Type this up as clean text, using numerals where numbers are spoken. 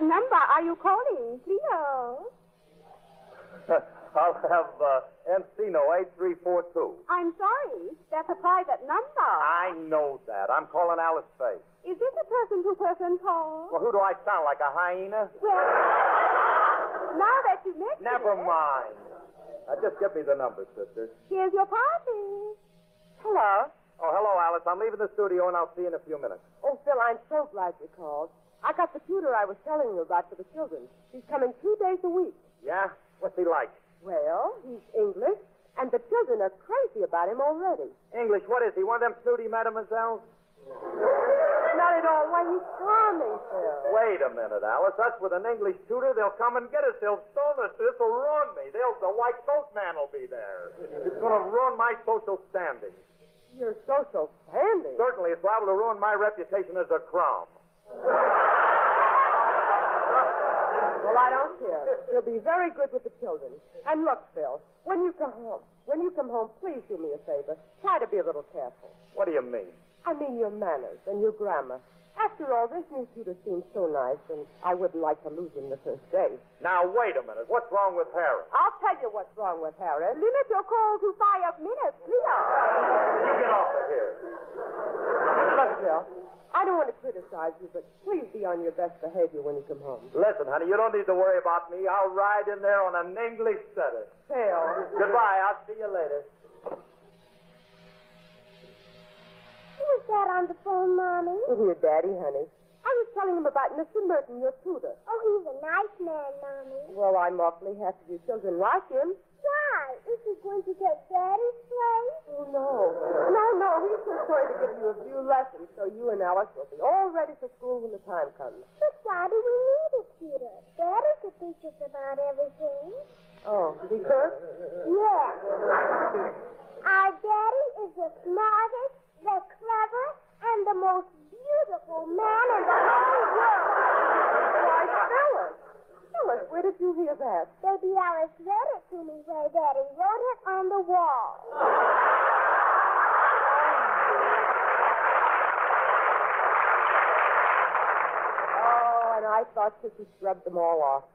number are you calling, Cleo? I'll have Encino 8342. I'm sorry. That's a private number. I know that. I'm calling Alice Faye. Is this a person-to-person call? Well, who do I sound like, a hyena? Well, now that you mention Never it, mind. Now, just give me the number, sister. here's your party. Hello. Oh, hello, Alice. I'm leaving the studio, and I'll see you in a few minutes. Oh, Phil, I'm so glad you called. I got the tutor I was telling you about for the children. He's coming 2 days a week. Yeah? What's he like? Well, he's English, and the children are crazy about him already. English, what is he? One of them snooty mademoiselles? Not at all. Why, he's charming, Phil. Wait a minute, Alice. Us with an English tutor, they'll come and get us. They'll stone us. This will ruin me. The white coat man will be there. It's going to ruin my social standing. Your social standing? Certainly, it's liable to ruin my reputation as a crumb. Well, I don't care. He'll be very good with the children. And look, Phil, when you come home, please do me a favor. Try to be a little careful. What do you mean? I mean your manners and your grammar. After all, this new tutor seems so nice, and I wouldn't like to lose him the first day. Now, wait a minute. What's wrong with Harry? I'll tell you what's wrong with Harry. Limit your call to 5 minutes, Cleo. You get off of here. Look, Phil, I don't want to criticize you, but please be on your best behavior when you come home. Listen, honey, you don't need to worry about me. I'll ride in there on an English setter. Phil. Goodbye. I'll see you later. Who's that on the phone, Mommy? Your daddy, honey. I was telling him about Mr. Merton, your tutor. Oh, he's a nice man, Mommy. Well, I'm awfully happy your children like him. Why? Is he going to take Daddy's place? Oh, no. No, he's just going to give you a few lessons so you and Alice will be all ready for school when the time comes. But why do we need a tutor? Daddy could teach us about everything. Oh, because? Yes. Our Daddy is the smartest, the clever, and the most beautiful man in the whole world. Why, Phyllis, where did you hear that? Baby Alice read it to me where Daddy wrote it on the wall. Oh, and I thought Sissy scrubbed them all off.